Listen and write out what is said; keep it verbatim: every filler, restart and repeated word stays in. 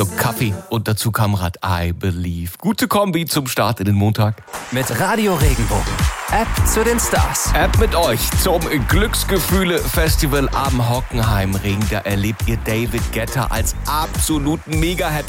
Schluck Kaffee und dazu Kamerad I Believe. Gute Kombi zum Start in den Montag. Mit Radio Regenbogen. App zu den Stars. App mit euch zum Glücksgefühle-Festival am Hockenheimring. Da erlebt ihr David Guetta als absoluten Mega-Headliner